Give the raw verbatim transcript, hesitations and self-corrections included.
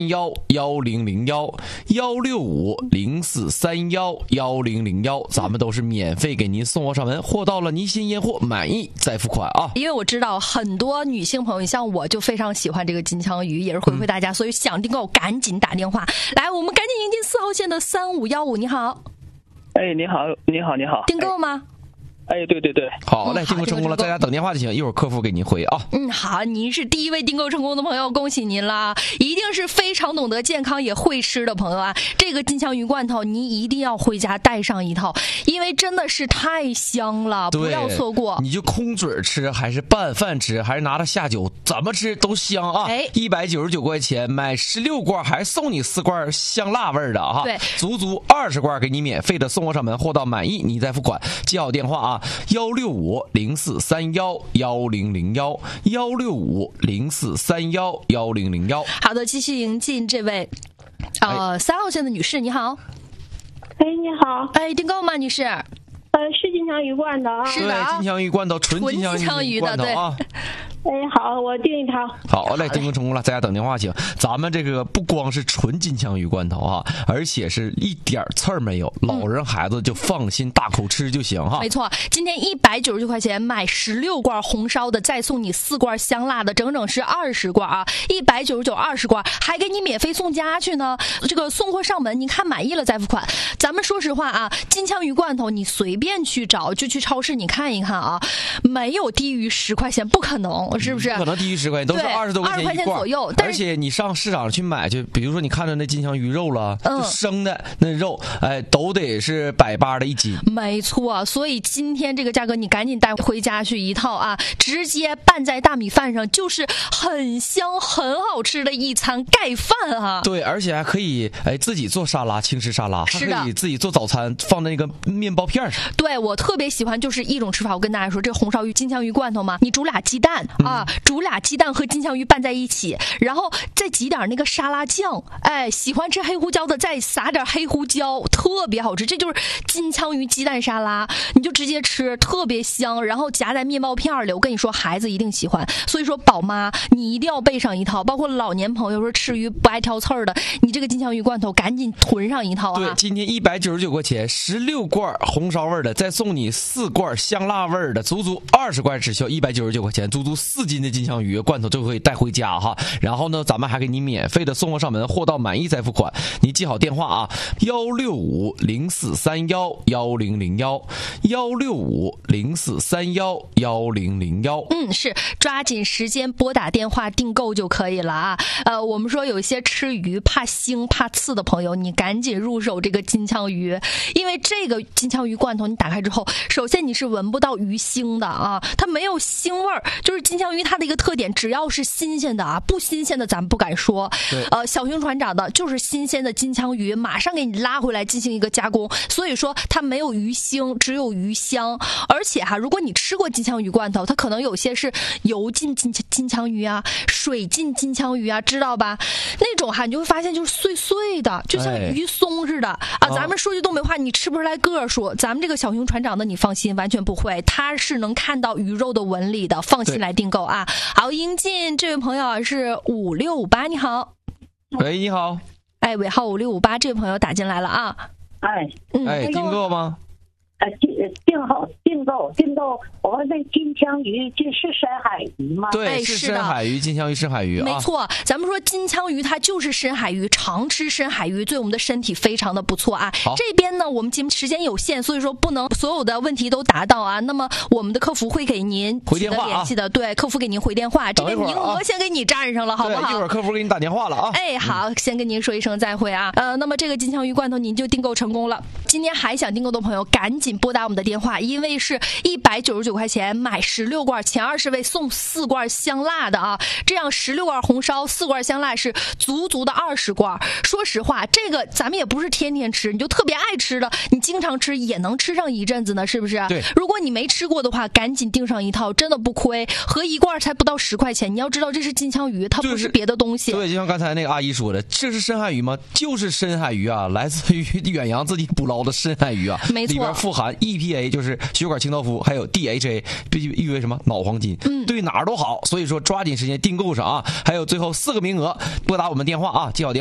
幺幺零零幺幺六五零四三幺幺零零幺，咱们都是免费给您送货上门，货到了您先验货，满意再付款啊！ 因为我知道很多女性朋友，像我就非常喜欢这个金枪鱼，也是回馈大家，嗯、所以想订购赶紧打电话来，我们赶紧迎接四号线的三五幺五，你好。 哎，你好，你好，你好， 订购吗？ 哎，对对对， 好嘞，订购成功了，在家等电话就行，一会儿客服给您回啊。 嗯，好，您是第一位订购成功的朋友，恭喜您了，一定是非常懂得健康也会吃的朋友啊。这个金枪鱼罐头您一定要回家带上一套，因为真的是太香了，不要错过。 你就空嘴吃，还是拌饭吃，还是拿它下酒，怎么吃都香啊！ 哎， 一百九十九块钱买十六罐，还送你四罐香辣味的哈。 对， 足足二十罐给你免费的送货上门，货到满意你再付款。记好电话啊，幺六五零四三幺幺零零幺幺六五零四三幺幺零零幺。 好的，继续迎进这位呃三号线的女士，你好。 哎，你好。 哎，订购吗，女士？ 呃，是金枪鱼罐头啊。 是的， 金枪鱼罐头，纯金枪鱼罐头啊。 哎，好，我订一套。 好嘞，订购成功了，在家等电话请。咱们这个不光是纯金枪鱼罐头啊，而且是一点刺儿没有，老人孩子就放心大口吃就行哈。 没错，今天一百九十九块钱买十六罐红烧的，再送你四罐香辣的，整整是二十罐啊！一百九十九二十罐，还给你免费送家去呢。这个送货上门，您看满意了再付款。咱们说实话啊，金枪鱼罐头你随便去找，就去超市你看一看啊，没有低于十块钱，不可能。是不是？ 不可能低于十块钱，都是二十多块钱一罐左右。 而且你上市场去买去，比如说你看着那金枪鱼肉了，嗯、就生的那肉，哎，都得是百八的一斤。 没错，所以今天这个价格你赶紧带回家去一套啊，直接拌在大米饭上，就是很香很好吃的一餐盖饭啊。 对，而且还可以哎自己做沙拉，轻食沙拉，还可以自己做早餐，放在那个面包片上。 对，我特别喜欢就是一种吃法，我跟大家说，这个红烧鱼金枪鱼罐头嘛，你煮俩鸡蛋。啊，煮俩鸡蛋和金枪鱼拌在一起，然后再挤点那个沙拉酱，哎，喜欢吃黑胡椒的再撒点黑胡椒，特别好吃。这就是金枪鱼鸡蛋沙拉，你就直接吃，特别香。然后夹在面包片里，我跟你说，孩子一定喜欢。所以说，宝妈你一定要备上一套，包括老年朋友说吃鱼不爱挑刺儿的，你这个金枪鱼罐头赶紧囤上一套啊！ 对，今天一百九十九块钱，十六罐红烧味的，再送你四罐香辣味的，足足二十罐只需要一百九十九块钱，足足四斤的金枪鱼罐头就可以带回家哈。然后呢，咱们还给你免费的送货上门，货到满意再付款。你记好电话啊，幺六五零四三幺幺零零幺幺六五零四三幺幺零零幺。 嗯，是抓紧时间拨打电话订购就可以了啊。呃，我们说有一些吃鱼怕腥怕刺的朋友，你赶紧入手这个金枪鱼，因为这个金枪鱼罐头你打开之后，首先你是闻不到鱼腥的啊，它没有腥味儿，就是金枪鱼它的一个特点，只要是新鲜的啊，不新鲜的咱们不敢说。呃，小型船长的就是新鲜的金枪鱼，马上给你拉回来进行一个加工，所以说它没有鱼腥，只有鱼香。而且哈，如果你吃过金枪鱼罐头，它可能有些是油浸金金枪鱼啊，水浸金枪鱼啊，知道吧？那种哈，你就会发现就是碎碎的，就像鱼松似的、哎、啊。咱们说句东北话，你吃不出来个数。咱们这个小型船长的，你放心，完全不会，它是能看到鱼肉的纹理的，放心来订购啊。好，迎进这位朋友是五六五八，你好。 喂，你好。 哎，尾号五六五八，这位朋友打进来了啊。 哎， 嗯， 哎，订购吗？ 呃，订订好订购订购，我们那金枪鱼这是深海鱼吗？ 对， 哎、 是深海鱼，金枪鱼深海鱼啊。 没错，咱们说金枪鱼它就是深海鱼，常吃深海鱼对我们的身体非常的不错啊。这边呢，我们节目时间有限，所以说不能所有的问题都答到啊。那么我们的客服会给您回电话联系的，对，客服给您回电话。这个名额先给你占上了，好不好？ 一会儿客服给你打电话了啊。 哎，好，先跟您说一声再会啊。呃，那么这个金枪鱼罐头您就订购成功了。今天还想订购的朋友，赶紧拨打我们的电话。因为是一百九十九块钱买十六罐，前二十位送四罐香辣的啊，这样十六罐红烧，四罐香辣是足足的二十罐。说实话，这个咱们也不是天天吃，你就特别爱吃的，你经常吃也能吃上一阵子呢，是不是？ 对。 如果你没吃过的话，赶紧订上一套，真的不亏，合一罐才不到十块钱。你要知道这是金枪鱼，它不是别的东西。 对，就像刚才那个阿姨说的，这是深海鱼吗？就是深海鱼啊，来自于远洋自己捕捞的深海鱼啊， 没错， 里边富含一 P A 就是血管清道夫，还有 D H A 誉为什么脑黄金， 嗯， 对哪儿都好，所以说抓紧时间订购上啊！还有最后四个名额，拨打我们电话啊，记好电话。